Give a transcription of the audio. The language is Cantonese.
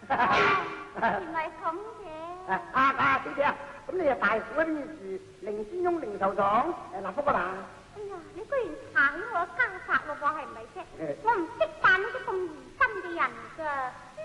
原來咁嘅。 小姐啊，咁你係大府嗰邊住凌仙翁零售廠立福噶嘛？ 哎呀，你居然查起我家宅咯噃，係咪啫？我唔識扮呢啲咁疑心嘅人噶。